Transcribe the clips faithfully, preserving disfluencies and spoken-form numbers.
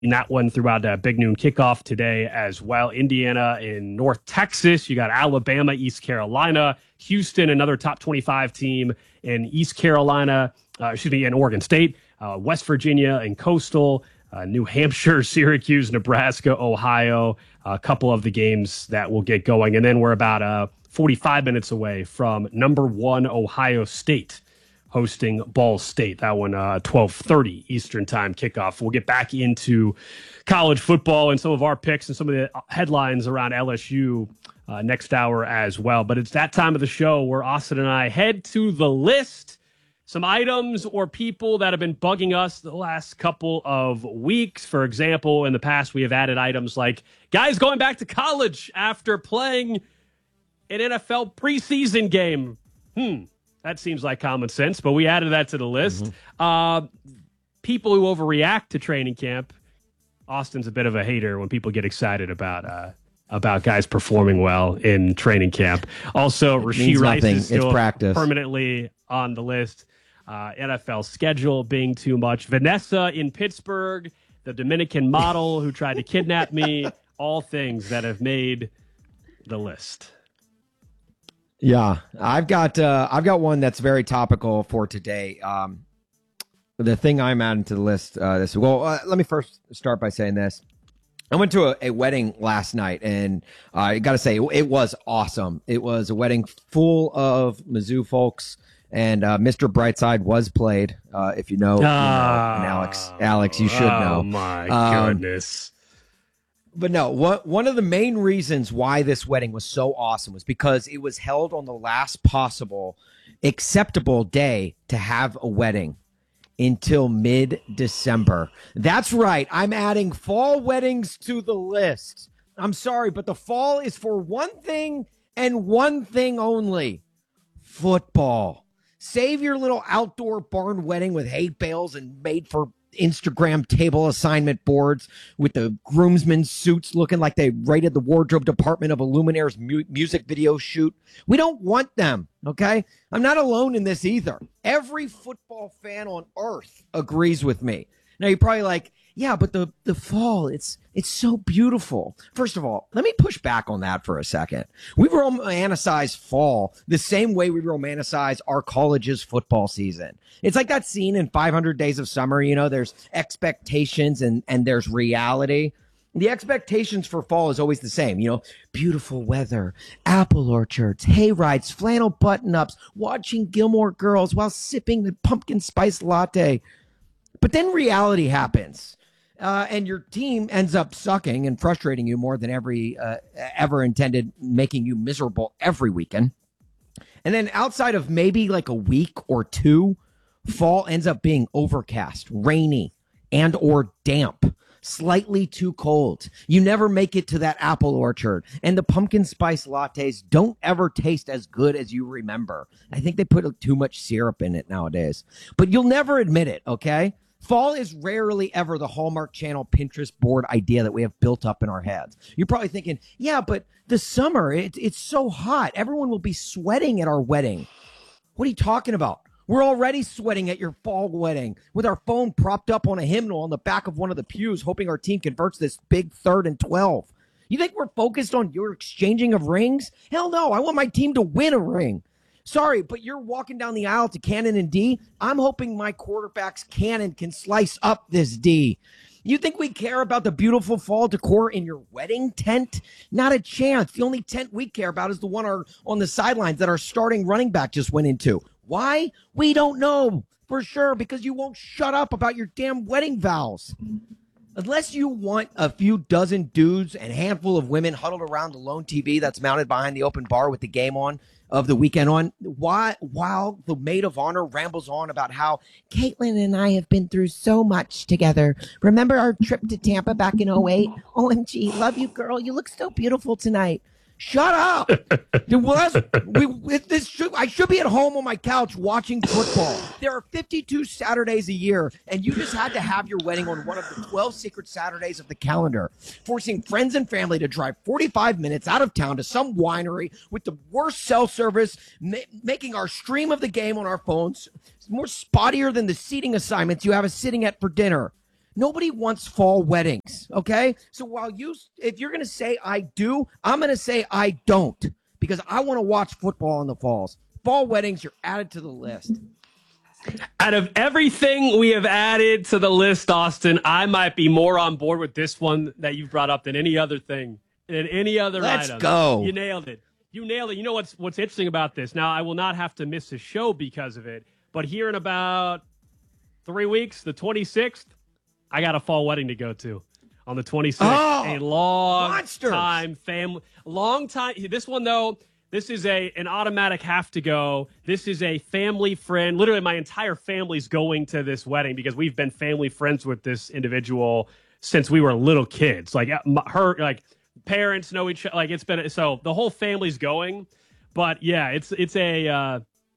that one throughout a big noon kickoff today as well. Indiana in North Texas. You got Alabama, East Carolina, Houston, another top twenty-five team in East Carolina, uh, excuse me, in Oregon State, uh, West Virginia and Coastal, uh, New Hampshire, Syracuse, Nebraska, Ohio, a couple of the games that will get going. And then we're about uh, forty-five minutes away from number one Ohio State hosting Ball State. That one, uh, twelve thirty Eastern time kickoff. We'll get back into college football and some of our picks and some of the headlines around L S U uh, next hour as well. But it's that time of the show where Austin and I head to the list, some items or people that have been bugging us the last couple of weeks. For example, in the past, we have added items like guys going back to college after playing an N F L preseason game. Hmm. That seems like common sense, but we added that to the list. Mm-hmm. Uh, people who overreact to training camp. Austin's a bit of a hater when people get excited about uh, about guys performing well in training camp. Also, Rashee Rice is still permanently on the list. Uh, N F L schedule being too much. Vanessa in Pittsburgh, the Dominican model who tried to kidnap me. All things that have made the list. Yeah, I've got uh, I've got one that's very topical for today. Um, the thing I'm adding to the list uh, this well, uh, let me first start by saying this. I went to a, a wedding last night, and uh, I got to say it was awesome. It was a wedding full of Mizzou folks, and uh, Mister Brightside was played. Uh, if you know, you know and Alex, Alex, you should know. Oh my um, goodness. But no, what, one of the main reasons why this wedding was so awesome was because it was held on the last possible acceptable day to have a wedding until mid-December. That's right. I'm adding fall weddings to the list. I'm sorry, but the fall is for one thing and one thing only: football. Save your little outdoor barn wedding with hay bales and made for Instagram table assignment boards with the groomsmen suits looking like they raided the wardrobe department of a Luminaire's mu- music video shoot. We don't want them, okay? I'm not alone in this either. Every football fan on earth agrees with me. Now, you're probably like, yeah, but the, the fall, it's it's so beautiful. First of all, let me push back on that for a second. We romanticize fall the same way we romanticize our college's football season. It's like that scene in five hundred Days of Summer. You know, there's expectations and, and there's reality. The expectations for fall is always the same. You know, beautiful weather, apple orchards, hay rides, flannel button-ups, watching Gilmore Girls while sipping the pumpkin spice latte. But then reality happens. Uh, and your team ends up sucking and frustrating you more than every uh, ever intended, making you miserable every weekend. And then outside of maybe like a week or two, fall ends up being overcast, rainy, and or damp, slightly too cold. You never make it to that apple orchard, and the pumpkin spice lattes don't ever taste as good as you remember. I think they put too much syrup in it nowadays, but you'll never admit it, okay? Fall is rarely ever the Hallmark Channel Pinterest board idea that we have built up in our heads. You're probably thinking, yeah, but the summer, it, it's so hot. Everyone will be sweating at our wedding. What are you talking about? We're already sweating at your fall wedding with our phone propped up on a hymnal on the back of one of the pews, hoping our team converts this big third and twelve. You think we're focused on your exchanging of rings? Hell no, I want my team to win a ring. Sorry, but you're walking down the aisle to Cannon and D. I'm hoping my quarterback's cannon can slice up this D. You think we care about the beautiful fall decor in your wedding tent? Not a chance. The only tent we care about is the one our, on the sidelines that our starting running back just went into. Why? We don't know for sure, because you won't shut up about your damn wedding vows. Unless you want a few dozen dudes and a handful of women huddled around the lone T V that's mounted behind the open bar with the game on of the weekend on, why, while the maid of honor rambles on about how Caitlin and I have been through so much together. Remember our trip to Tampa back in oh eight? O M G, love you, girl. You look so beautiful tonight. Shut up. There was, we, it, this should, I should be at home on my couch watching football. There are fifty-two Saturdays a year, and you just had to have your wedding on one of the twelve secret Saturdays of the calendar, forcing friends and family to drive forty-five minutes out of town to some winery with the worst cell service, ma- making our stream of the game on our phones more spottier than the seating assignments you have us sitting at for dinner. Nobody wants fall weddings, okay? So while you, if you're going to say I do, I'm going to say I don't because I want to watch football in the falls. Fall weddings are added to the list. Out of everything we have added to the list, Austin, I might be more on board with this one that you've brought up than any other thing, than any other Let's item. go. You nailed it. You nailed it. You know what's what's interesting about this? Now, I will not have to miss a show because of it, but here in about three weeks, the twenty-sixth, I got a fall wedding to go to on the twenty-sixth. Oh, a long monsters. time family, long time. This one though, this is a an automatic have to go. This is a family friend. Literally, my entire family's going to this wedding because we've been family friends with this individual since we were little kids. Like her, like parents know each other. Like it's been so the whole family's going. But yeah, it's it's a. Uh,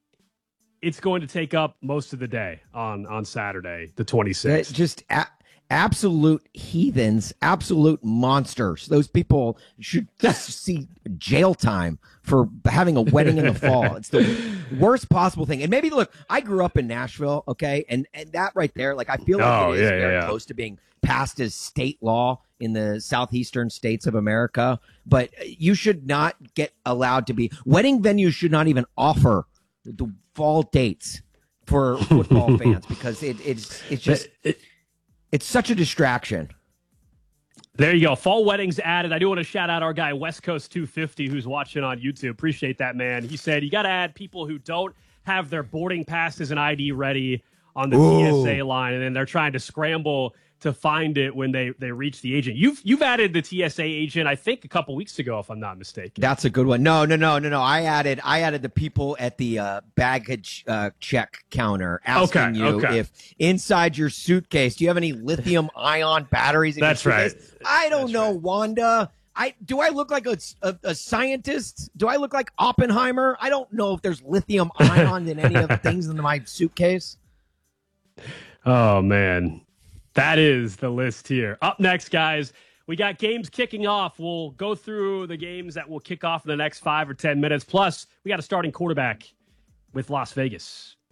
It's going to take up most of the day on, on Saturday, the twenty-sixth. Just a- absolute heathens, absolute monsters. Those people should just see jail time for having a wedding in the fall. It's the worst possible thing. And maybe, look, I grew up in Nashville, okay? And and that right there, like, I feel like Oh, it is yeah, very yeah, yeah. close to being passed as state law in the southeastern states of America. But you should not get allowed to be. Wedding venues should not even offer the fall dates for football fans because it, it's it's just it's such a distraction. There you go. Fall weddings added. I do want to shout out our guy West Coast two fifty who's watching on YouTube. Appreciate that, man. He said you got to add people who don't have their boarding passes and I D ready on the Ooh. T S A line, and then they're trying to scramble to find it when they, they reach the agent. You've you've added the T S A agent, I think, a couple weeks ago, if I'm not mistaken. That's a good one. No, no, no, no, no. I added I added the people at the uh, baggage uh, check counter asking Okay, you okay. if inside your suitcase, do you have any lithium ion batteries in That's your right. suitcase? I don't That's know, right. Wanda. I do I look like a, a, a scientist? Do I look like Oppenheimer? I don't know if there's lithium ion in any of the things in my suitcase. Oh, man. That is the list here. Up next, guys, we got games kicking off. We'll go through the games that will kick off in the next five or ten minutes. Plus, we got a starting quarterback with Las Vegas.